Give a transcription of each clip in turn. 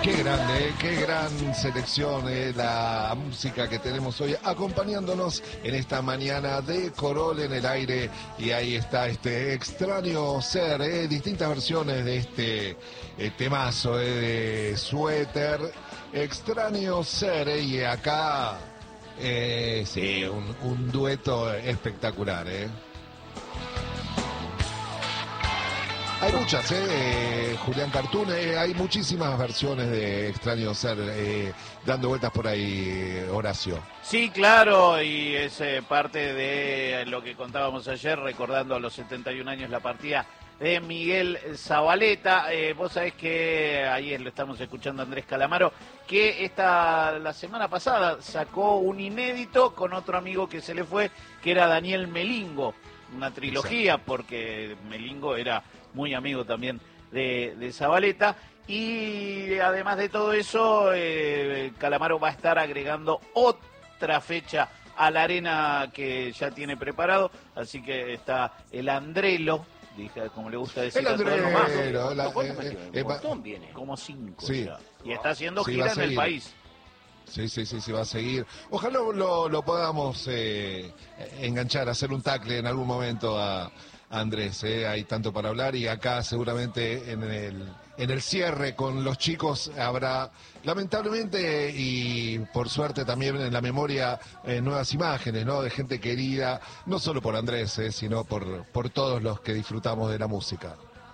Qué grande, qué gran selección, la música que tenemos hoy acompañándonos en esta mañana de Corol en el aire. Y ahí está este extraño ser, distintas versiones de este temazo de Suéter. Extraño ser, y acá, sí, un dueto espectacular, Hay muchas, Julián Cartoon, hay muchísimas versiones de Extraño Ser dando vueltas por ahí, Horacio. Sí, claro, y es parte de lo que contábamos ayer, recordando a los 71 años la partida de Miguel Zavaleta. Vos sabés que ayer lo estamos escuchando a Andrés Calamaro, que la semana pasada sacó un inédito con otro amigo que se le fue, que era Daniel Melingo, una trilogía. Exacto. Porque Melingo era muy amigo también de Zavaleta, y además de todo eso, Calamaro va a estar agregando otra fecha a la arena que ya tiene preparado, así que está el Andrelo, como le gusta decir, el Andrelo, un montón viene, como 5 sí. Ya, y está haciendo gira en el país. Sí, va a seguir. Ojalá lo podamos enganchar, hacer un tackle en algún momento a Andrés, hay tanto para hablar, y acá seguramente en el cierre con los chicos habrá, lamentablemente y por suerte también en la memoria, nuevas imágenes, ¿no? De gente querida, no solo por Andrés, sino por todos los que disfrutamos de la música.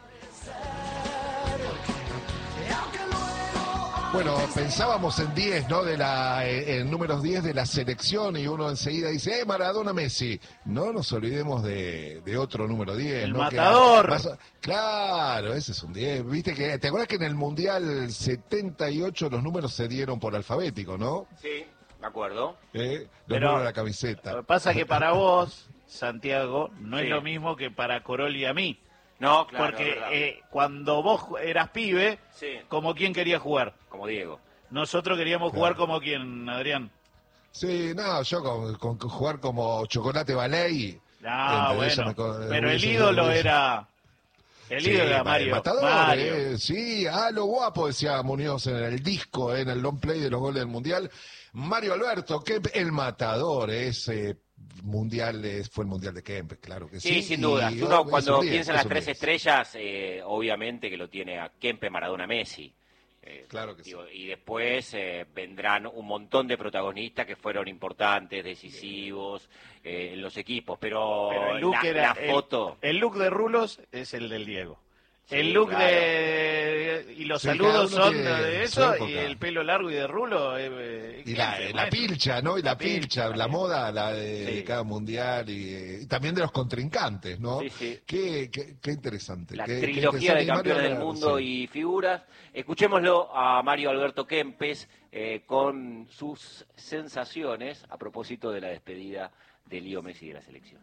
Bueno, pensábamos en 10, ¿no? En números 10 de la selección, y uno enseguida dice, Maradona, Messi. No nos olvidemos de otro número 10, el ¿no? matador. Claro, ese es un 10. Viste que, ¿te acuerdas que en el Mundial 78 los números se dieron por alfabético, no? Sí, me acuerdo. Los números de la camiseta. Lo que pasa es que para vos, Santiago, no es lo mismo que para Corol y a mí. No, claro. Porque cuando vos eras pibe, ¿como quién quería jugar? Como Diego. Nosotros queríamos jugar como quién, Adrián. Sí, no, yo con jugar como Chocolate Ballet. No, bueno, pero el ídolo era... El ídolo era Mario. El matador, Mario. Sí, lo guapo, decía Muñoz en el disco, en el long play de los goles del Mundial. Mario Alberto, que el matador, ese... Mundial fue el Mundial de Kempes, claro que sí. Sí, sin duda. Uno cuando piensa en las 3 estrellas, obviamente que lo tiene a Kempes, Maradona, Messi. Claro que sí. Y después vendrán un montón de protagonistas que fueron importantes, decisivos en los equipos, pero el look la foto... El look de Rulos es el del Diego. Sí, el look claro. y los saludos son de eso, y época. el pelo largo y de Rulo. Y la pilcha, ¿no? Y la pilcha, la moda, la de cada mundial, y también de los contrincantes, ¿no? Sí. Qué interesante. La qué trilogía de campeones del mundo y figuras. Escuchémoslo a Mario Alberto Kempes con sus sensaciones a propósito de la despedida de Leo Messi de la selección.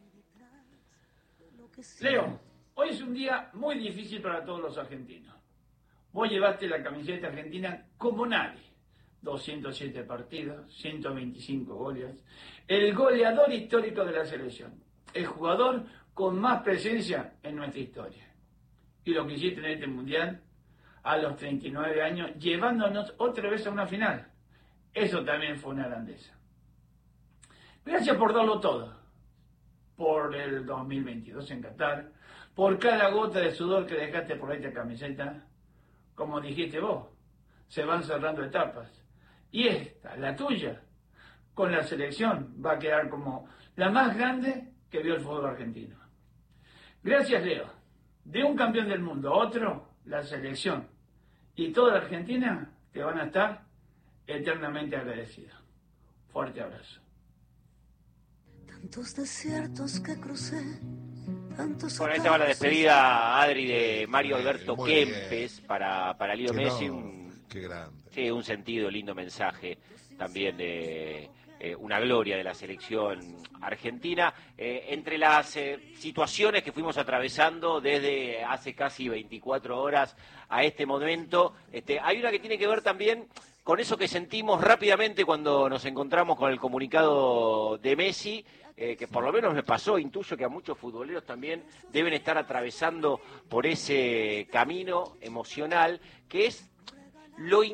Leo, hoy es un día muy difícil para todos los argentinos. Vos llevaste la camiseta argentina como nadie. 207 partidos, 125 goles. El goleador histórico de la selección. El jugador con más presencia en nuestra historia. Y lo que hiciste en este mundial, a los 39 años, llevándonos otra vez a una final. Eso también fue una grandeza. Gracias por darlo todo. Por el 2022 en Qatar, por cada gota de sudor que dejaste por esta camiseta. Como dijiste vos, se van cerrando etapas. Y esta, la tuya, con la selección, va a quedar como la más grande que vio el fútbol argentino. Gracias, Leo. De un campeón del mundo a otro, la selección y toda la Argentina te van a estar eternamente agradecidos. Fuerte abrazo. Tantos desiertos que crucé, tantos... Bueno, ahí estaba la despedida, Adri, de Mario Alberto Kempes para Leo Messi. Qué grande. Sí, un sentido, lindo mensaje también de una gloria de la selección argentina. Entre las situaciones que fuimos atravesando desde hace casi 24 horas a este momento, hay una que tiene que ver también con eso que sentimos rápidamente cuando nos encontramos con el comunicado de Messi, que por lo menos me pasó, intuyo que a muchos futboleros también deben estar atravesando por ese camino emocional, que es lo increíble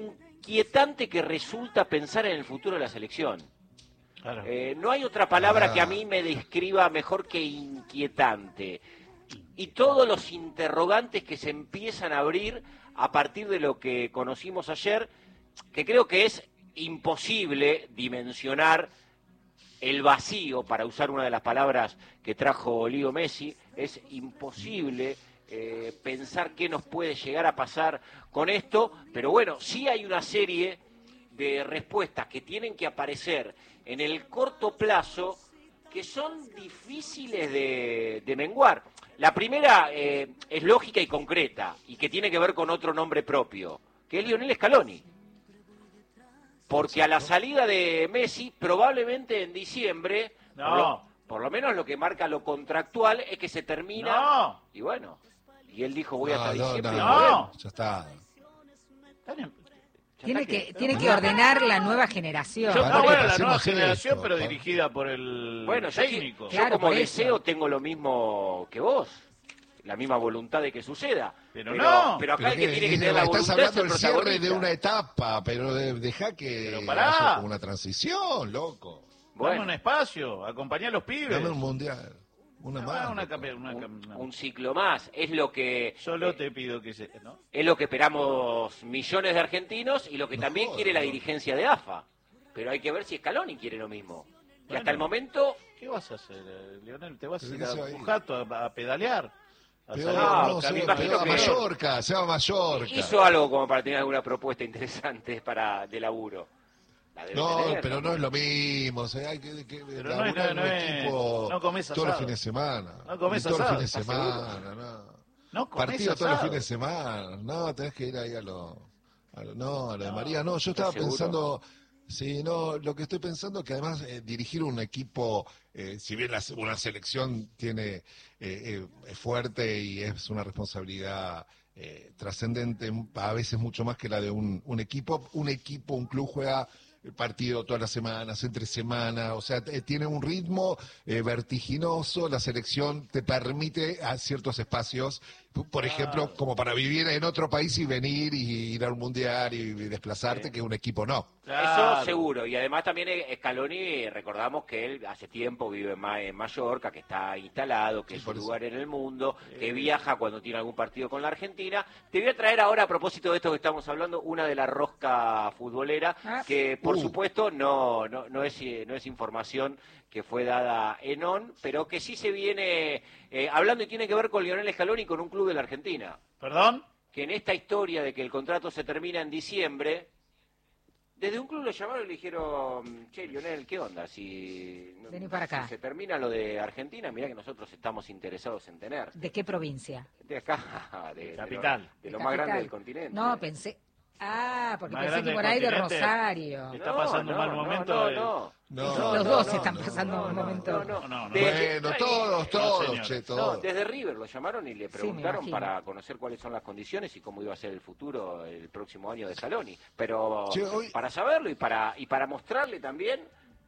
inquietante que resulta pensar en el futuro de la selección. Claro. No hay otra palabra que a mí me describa mejor que inquietante. Y todos los interrogantes que se empiezan a abrir a partir de lo que conocimos ayer, que creo que es imposible dimensionar el vacío, para usar una de las palabras que trajo Leo Messi, es imposible pensar qué nos puede llegar a pasar con esto, pero bueno, sí hay una serie de respuestas que tienen que aparecer en el corto plazo que son difíciles de menguar. La primera es lógica y concreta y que tiene que ver con otro nombre propio, que es Lionel Scaloni. Porque a la salida de Messi, probablemente en diciembre, por lo menos lo que marca lo contractual es que se termina. No. Y bueno, y él dijo voy hasta diciembre. No. Ya está. Tiene que ordenar la nueva generación. La hacemos nueva esto, generación, pero pa. dirigida por el Bueno, técnico. yo Claro, como por deseo eso. tengo lo mismo que vos, la misma voluntad de que suceda. Pero no. Pero acá Pero el que tiene que tener la estás voluntad es hablando el del cierre de protagonista. una etapa, pero deja que Pero pará. haya como una transición, loco. Dame Bueno, un espacio, acompañá a los pibes. Dame un mundial. Una más. un ciclo más. Es lo que Solo te pido que se... ¿no? es lo que esperamos millones de argentinos y lo que No también jodas, quiere la no. dirigencia de AFA. Pero hay que ver si Scaloni quiere lo mismo. Que Bueno. hasta el momento ¿Qué vas a hacer, Leonel? ¿Te vas a Pero ir ¿qué se va a a ir? Pujato a pedalear? A Peor, salir por no, los se me va caminos? imagino a que- Mallorca, se va a Mallorca. hizo algo como para tener alguna propuesta interesante de laburo. La debe No, tener, pero no es lo mismo. O sea, hay que Pero laburar no un es- equipo no comes todos los asado. fines de semana. No comes Y todos los asado, fines de ¿estás semana, no. No comés Partido todos los asado. fines de semana. No, tenés que ir ahí a lo de María. No, yo estaba ¿Estás seguro? pensando. Sí, no, lo que estoy pensando es que además dirigir un equipo, si bien una selección tiene es fuerte y es una responsabilidad trascendente, a veces mucho más que la de un equipo, un club juega partido todas las semanas, entre semanas, o sea, tiene un ritmo vertiginoso, la selección te permite a ciertos espacios, por ejemplo, como para vivir en otro país y venir y ir a un mundial y desplazarte, Sí. que un equipo no. Claro. Eso seguro, y además también Scaloni, recordamos que él hace tiempo vive en Mallorca, que está instalado, que Sí, es por un eso. lugar en el mundo, que viaja cuando tiene algún partido con la Argentina. Te voy a traer ahora, a propósito de esto que estamos hablando, una de la rosca futbolera, que por supuesto no es información que fue dada en ON, pero que sí se viene hablando y tiene que ver con Lionel Scaloni y con un club de la Argentina. ¿Perdón? Que en esta historia de que el contrato se termina en diciembre, desde un club lo llamaron y le dijeron, che, Lionel, ¿qué onda? Vení para acá. Si se termina lo de Argentina, mirá que nosotros estamos interesados en tener. ¿De qué provincia? De acá, de Capital. de lo De más capital. grande del continente. No, pensé. Porque Más pensé grande que por del ahí de continente. Rosario. Está pasando un mal momento. Los dos están pasando un momento. No. Bueno, todos, señor. che, No, todos. desde River lo llamaron y le preguntaron imagino. para conocer cuáles son las condiciones y cómo iba a ser el futuro el próximo año de Scaloni. Pero Che, hoy- para saberlo y para mostrarle también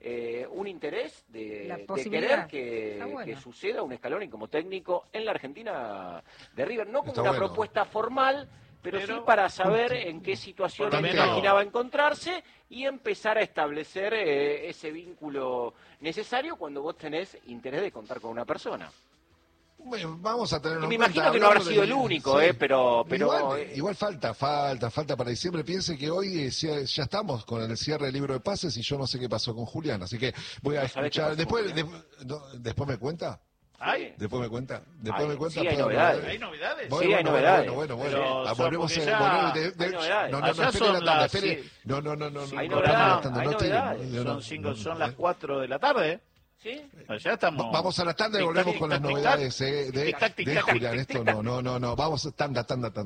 un interés La de posibilidad. querer Está bueno. que suceda un Scaloni como técnico en la Argentina de River. No como Está una bueno. propuesta formal, pero sí Pero- para saber en qué situación Por lo él menos- imaginaba encontrarse y empezar a establecer ese vínculo necesario cuando vos tenés interés de contar con una persona. Bueno, vamos a tenerlo Y me en cuenta. imagino que no habrá Hablando sido de- el único, pero Igual falta para diciembre. Piense que hoy ya estamos con el cierre del libro de pases y yo no sé qué pasó con Julián, así que voy a ¿No sabés qué escuchar. pasó Después, con Julián? después me cuenta. ¿Hay? Después me cuenta. Sí, hay puedo- novedades. ¿Hay novedades? Sí, hay novedades. Bueno. Pero Ah, volvemos porque a ya- volver hay novedades. No, Allá espere son la tarde, las espere. sí. No. Hay cortame novedades, la tanda, hay no tire. novedades. Son las 4 de la tarde. ¿Sí? Allá estamos. Vamos a la tanda y Tic-tac, volvemos con las tic-tac, novedades tic-tac, de tic-tac, Julián. tic-tac, Esto no. Vamos a tanda.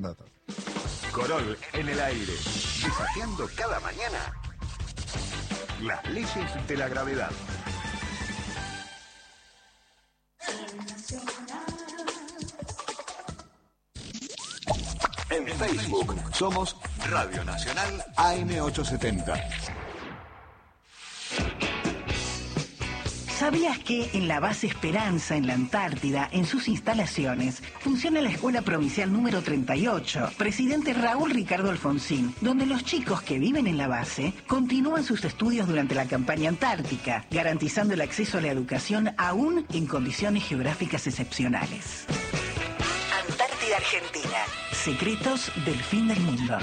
Corol en el aire. Desafiando cada mañana las leyes de la gravedad. En Facebook somos Radio Nacional AM870. ¿Sabías que en la base Esperanza, en la Antártida, en sus instalaciones, funciona la Escuela Provincial número 38, presidente Raúl Ricardo Alfonsín, donde los chicos que viven en la base continúan sus estudios durante la campaña antártica, garantizando el acceso a la educación aún en condiciones geográficas excepcionales? Antártida Argentina. Secretos del fin del mundo.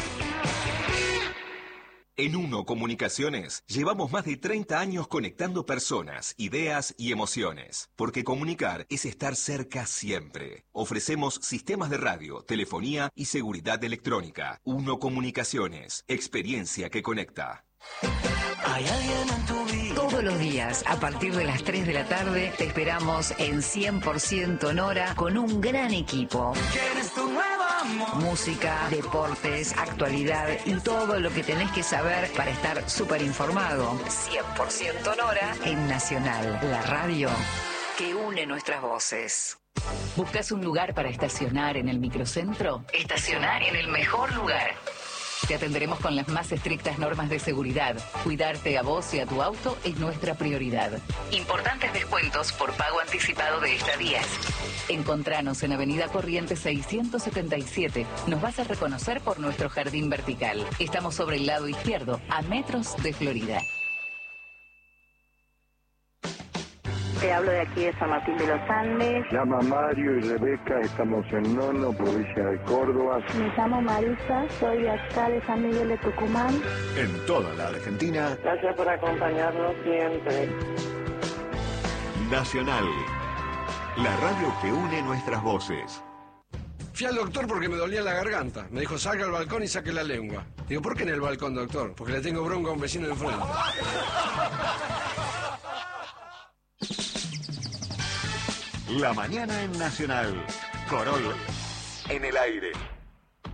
En Uno Comunicaciones llevamos más de 30 años conectando personas, ideas y emociones, porque comunicar es estar cerca siempre. Ofrecemos sistemas de radio, telefonía y seguridad electrónica. Uno Comunicaciones, experiencia que conecta. ¿Hay alguien en tu vida? Todos los días, a partir de las 3 de la tarde, te esperamos en 100% Nora con un gran equipo. ¿Quieres tu nuevo amor? Música, deportes, actualidad y todo lo que tenés que saber para estar súper informado. 100% Nora en Nacional, la radio que une nuestras voces. ¿Buscas un lugar para estacionar en el microcentro? Estacionar en el mejor lugar. Te atenderemos con las más estrictas normas de seguridad. Cuidarte a vos y a tu auto es nuestra prioridad. Importantes descuentos por pago anticipado de estadías. Encontranos en Avenida Corrientes 677. Nos vas a reconocer por nuestro jardín vertical. Estamos sobre el lado izquierdo, a metros de Florida. Te hablo de aquí de San Martín de los Andes. Me llamo Mario y Rebeca, estamos en Nono, provincia de Córdoba. Me llamo Marisa, soy de acá de San Miguel de Tucumán. En toda la Argentina. Gracias por acompañarnos siempre. Nacional, la radio que une nuestras voces. Fui al doctor porque me dolía la garganta. Me dijo, salga al balcón y saque la lengua. Digo, ¿por qué en el balcón, doctor? Porque le tengo bronca a un vecino de enfrente. La mañana en Nacional. Corol en el aire.